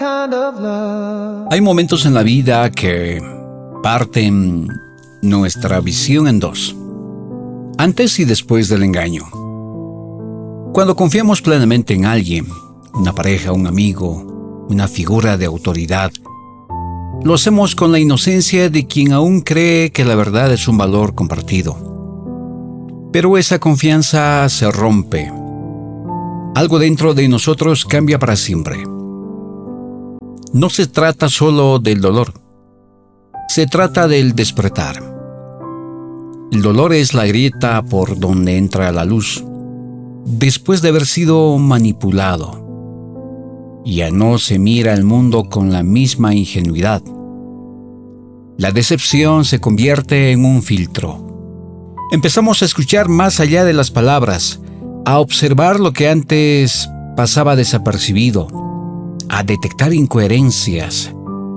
Hay momentos en la vida que parten nuestra visión en dos, antes y después del engaño. Cuando confiamos plenamente en alguien, una pareja, un amigo, una figura de autoridad, lo hacemos con la inocencia de quien aún cree que la verdad es un valor compartido. Pero esa confianza se rompe. Algo dentro de nosotros cambia para siempre. No se trata solo del dolor. Se trata del despertar. El dolor es la grieta por donde entra la luz, después de haber sido manipulado. Ya no se mira el mundo con la misma ingenuidad. La decepción se convierte en un filtro. Empezamos a escuchar más allá de las palabras, a observar lo que antes pasaba desapercibido, a detectar incoherencias,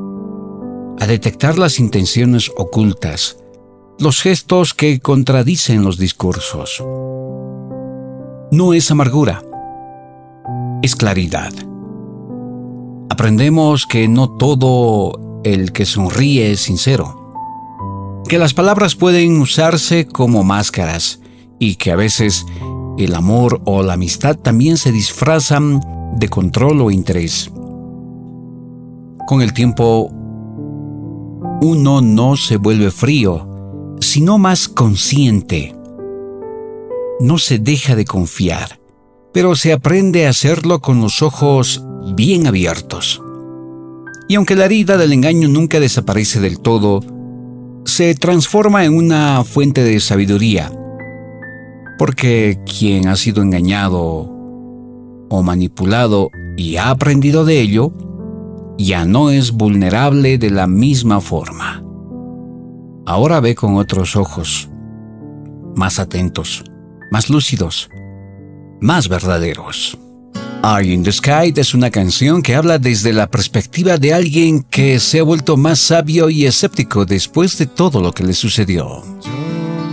a detectar las intenciones ocultas, los gestos que contradicen los discursos. No es amargura, es claridad. Aprendemos que no todo el que sonríe es sincero, que las palabras pueden usarse como máscaras y que a veces el amor o la amistad también se disfrazan de control o interés. Con el tiempo, uno no se vuelve frío, sino más consciente. No se deja de confiar, pero se aprende a hacerlo con los ojos bien abiertos. Y aunque la herida del engaño nunca desaparece del todo, se transforma en una fuente de sabiduría, porque quien ha sido engañado o manipulado y ha aprendido de ello, ya no es vulnerable de la misma forma. Ahora ve con otros ojos, más atentos, más lúcidos, más verdaderos. Eye in the Sky es una canción que habla desde la perspectiva de alguien que se ha vuelto más sabio y escéptico después de todo lo que le sucedió.